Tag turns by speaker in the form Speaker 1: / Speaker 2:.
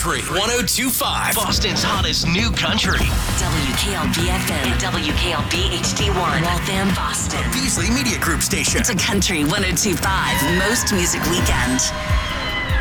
Speaker 1: Country 1025. Boston's hottest new country.
Speaker 2: WKLB FM and WKLB HD1. Waltham, Boston.
Speaker 1: Beasley Media Group station.
Speaker 2: It's a Country 1025 Most Music Weekend.